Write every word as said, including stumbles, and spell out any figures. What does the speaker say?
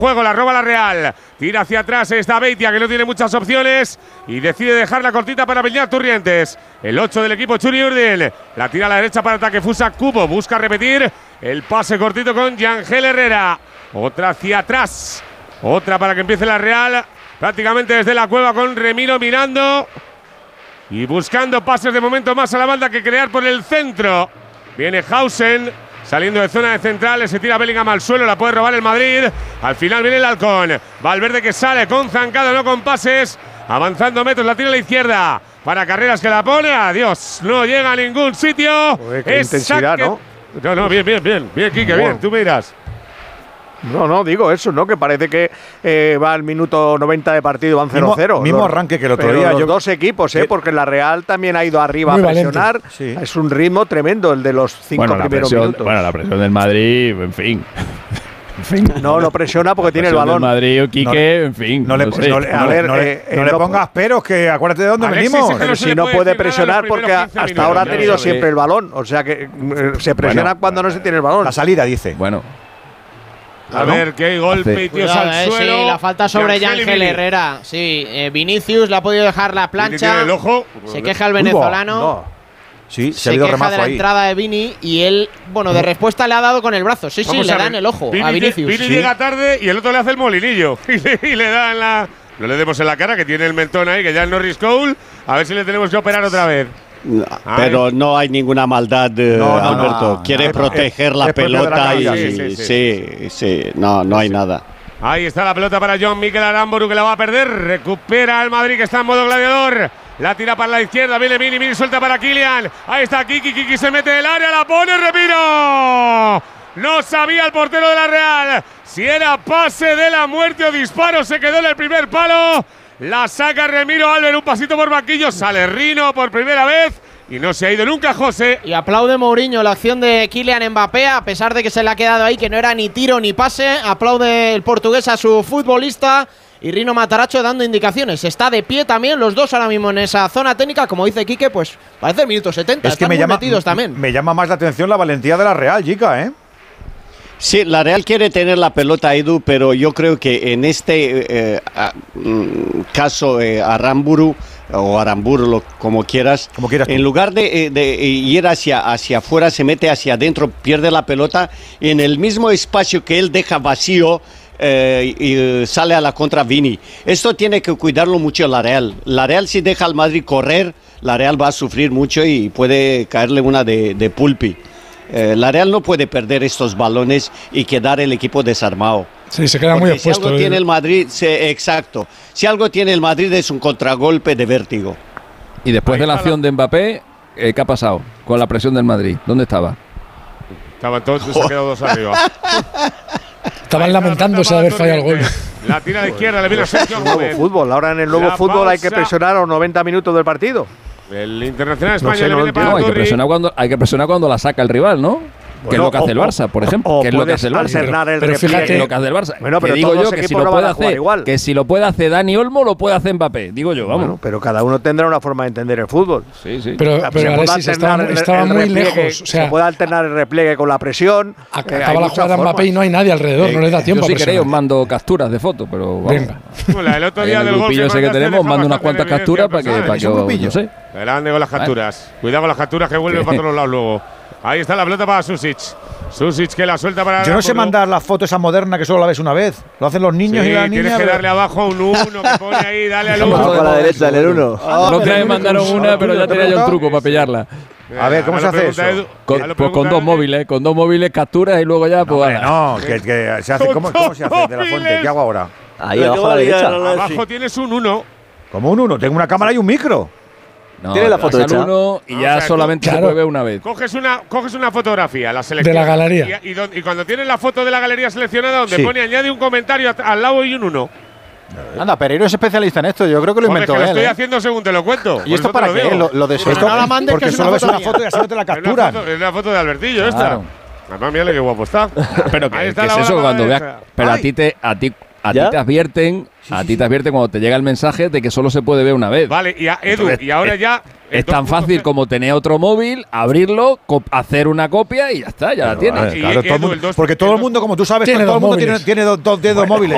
Juego, la roba la Real. Tira hacia atrás esta Beitia, que no tiene muchas opciones. Y decide dejarla cortita para Beñat Turrientes. El ocho del equipo Churi Urdin. La tira a la derecha para ataque Fusa Cubo. Busca repetir el pase cortito con Yangel Herrera. Otra hacia atrás. Otra para que empiece la Real. Prácticamente desde la cueva con Remiro mirando. Y buscando pases de momento más a la banda que crear por el centro. Viene Hausen. Saliendo de zona de centrales, se tira Bellingham al suelo, la puede robar el Madrid. Al final viene el Halcón. Valverde que sale con zancada, no con pases. Avanzando metros, la tira a la izquierda. Para Carreras que la pone. Adiós, no llega a ningún sitio. Uy, qué intensidad, ¿no? No, no, bien, bien, bien. Bien, Quique, bien, tú miras. No, no, digo eso, ¿no? Que parece que eh, va al minuto noventa de partido, van cero cero. Mismo, mismo arranque que el otro pero día. Los yo, dos equipos, ¿eh? Porque la Real también ha ido arriba Muy a presionar. Sí. Es un ritmo tremendo el de los cinco bueno, primeros presión, minutos. Bueno, la presión del Madrid, en fin. En fin. No, lo presiona porque tiene el Del balón. Madrid, Quique, No, en fin. no le, no sé. no le- A no ver, le- no le- eh, eh, no le no- pongas peros, que acuérdate de dónde Alexis, venimos. es que Pero no se si le no puede puede decir nada presionar los porque primeros hasta quince ahora ha minutos, tenido no, siempre el balón. O sea que eh, se presiona Bueno, cuando no se tiene el balón. La salida, dice. Bueno, A ver, qué golpe, tíos, Cuidado, al eh, suelo. sí, la falta sobre Yangel y Yangel Vini. Herrera. Sí, eh, Vinicius la ha podido dejar la Vini tiene plancha. el ojo. Se queja el Uy, venezolano. No. Sí, se Se ha habido queja de remazo la ahí. entrada de Vini y él, bueno, de respuesta le ha dado con el brazo. Sí, sí, Vamos le a da ver. en el ojo Vini, a Vinicius. Vini Sí. llega tarde y el otro le hace el molinillo. Y le, y le da en la. No le demos en la cara, que tiene el mentón ahí, que ya es Norris Cole. A ver si le tenemos que operar otra vez. No, pero no hay ninguna maldad, eh, No, no, Alberto. no. Quiere Es- proteger es- la es propio de la pelota calidad. y Sí, sí, sí, sí. sí, no, no hay nada. Ahí está la pelota para John Mikel Aramboru, que la va a perder. Recupera el Madrid, que está en modo gladiador. La tira para la izquierda, viene Vini, Vini suelta para Kylian. Ahí está Kiki, Kiki se mete en el área, la pone Remiro. No sabía el portero de la Real si era pase de la muerte o disparo. Se quedó en el primer palo. La saca Remiro Alber, un pasito por banquillo. Sale Rino por primera vez y no se ha ido nunca José. Y aplaude Mourinho la acción de Kylian Mbappé, a pesar de que se le ha quedado ahí, que no era ni tiro ni pase. Aplaude el portugués a su futbolista. Y Rino Mataracho dando indicaciones. Está de pie también, los dos ahora mismo en esa zona técnica. Como dice Quique, pues parece el minuto setenta. Es que Están me muy llama, metidos también. me llama más la atención la valentía de la Real, chica, ¿eh? Sí, la Real quiere tener la pelota, Edu, pero yo creo que en este eh, a- mm, caso eh, Aramburu o Aramburu, lo- como quieras, Como quieras tú. en lugar de, eh, de ir hacia, hacia afuera, se mete hacia adentro, pierde la pelota y en el mismo espacio que él deja vacío, eh, y eh, sale a la contra Vini. Esto tiene que cuidarlo mucho la Real. La Real, si deja al Madrid correr, la Real va a sufrir mucho y puede caerle una de, de Pulpi. Eh, la Real no puede perder estos balones y quedar el equipo desarmado. Sí, se queda Porque muy si expuesto. algo eh. tiene el Madrid, se- exacto. Si algo tiene el Madrid es un contragolpe de vértigo. y después Ahí de la está acción de Mbappé, eh, ¿qué ha pasado con la presión del Madrid? ¿Dónde estaba? Estaban todos, se han quedado dos arriba. Estaban lamentándose de haber fallado el gol. La tira a la izquierda, le viene a Sergio El nuevo Gómez. fútbol. Ahora en el nuevo La fútbol hay que pausa. presionar a los noventa minutos del partido. El internacional No español sé, no le lo viene entiendo. para No, hay que Turri. presionar cuando, hay que presionar cuando la saca el rival, ¿no? que es Bueno, lo que hace el o- Barça, por ejemplo. o que es lo que puedes hace el Barça. alternar el Pero repliegue. fíjate- Que es lo que hace el Barça. Bueno, pero que digo todos yo los que si equipos lo no puede van a jugar hacer, igual. que si lo puede hacer Dani Olmo, lo puede hacer Mbappé. Digo yo, vamos. Bueno, pero cada uno tendrá una forma de entender el fútbol. sí, sí. Pero, Se pero puede Alexis estaba, alternar el- estaba el muy repliegue, lejos. O sea, se puede alternar el repliegue con la presión. eh, hay acaba la muchas jugada Mbappé formas. y no hay nadie alrededor, no le da tiempo Yo a si queréis os presionar. mando capturas de fotos, pero vamos. Venga. Bueno, el otro Ahí día en el del gol grupillo ese que mandaste tenemos, deja mando unas bastante cuantas en evidencia capturas para que, personal. para que ¿Es un os- grupillo? no sé. Adelante con las capturas. Cuidado con las capturas que vuelven para todos los lados luego. Ahí está la pelota para Susic. Susic que la suelta para. Yo no sé Aramburu. mandar la foto esa moderna que solo la ves una vez. Lo hacen los niños Sí, y las tienes niñas. que pero- darle abajo un uno que pone ahí, dale al Vamos uno. a a la derecha, el uno. Los que me mandaron una, pero ya tenía yo el truco para pillarla. A ver, ¿cómo se hace eso? Con, pues con dos móviles, con dos móviles capturas y luego ya, pues. Hombre, ala. no, que, que se hace. ¿Cómo, ¿Cómo se hace de la fuente? ¿Qué hago ahora? Ahí abajo a la derecha. Abajo tienes un uno. Como un uno. Tengo una cámara y un micro. No, Tiene la le foto das al hecha. uno y O ya sea, solamente claro. se puede ver una vez. Coges una, coges una fotografía, la selección. De la galería. Y, y don- y cuando tienes la foto de la galería seleccionada, donde Sí. pone añade un comentario at- al lado y un uno. Anda, Pereiro es especialista en esto. Yo creo que lo Joder, inventó que lo él. estoy ¿eh? haciendo según te lo cuento. ¿Y esto para qué? Lo, lo de su Esto- nada mandes, porque que es solo una ves foto una mía. foto y así no te la Es una capturan. foto, es la foto de Albertillo Claro. esta. Además, mira qué guapo está. Pero que, Ahí está que la es eso bola cuando derecha. veas. Pero a Ay. ti te, a ti, a ti ¿Ya? te advierten, a ti te advierten cuando te llega el mensaje de que solo se puede ver una vez. Vale, y a Edu, Entonces, y ahora es- ya. el Es tan dos punto fácil cero. como tener otro móvil, abrirlo, co- hacer una copia y ya está, ya la tienes. Vale, Y- claro, y todo el Edu, mundo- el dos- porque todo el el mundo, dos- como tú sabes, Tiene todo el dos mundo tiene, móviles. tiene dos, dos dedos móviles.